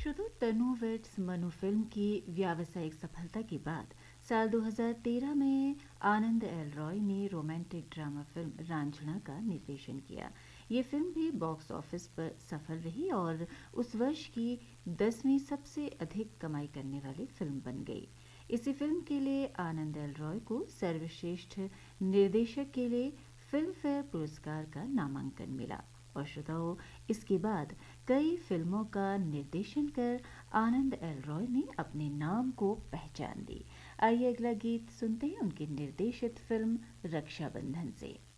शुद्ध तनु weds Manu film की व्यावसायिक सफलता के बाद साल 2013 में आनंद एल रॉय ने रोमांटिक ड्रामा फिल्म रांझना का निर्देशन किया। ये फिल्म भी बॉक्स ऑफिस पर सफल रही और उस वर्ष की 10वीं सबसे अधिक कमाई करने वाली फिल्म बन गई। इसी फिल्म के लिए आनंद एल रॉय को सर्वश्रेष्ठ निर्देशक के लिए फिल्म फेयर पुरस्कार का नामांकन मिला। और श्रोताओं, इसके बाद कई फिल्मों का निर्देशन कर आनंद एल रॉय ने अपने नाम को पहचान दी। आइए अगला गीत सुनते हैं उनकी निर्देशित फिल्म रक्षाबंधन से।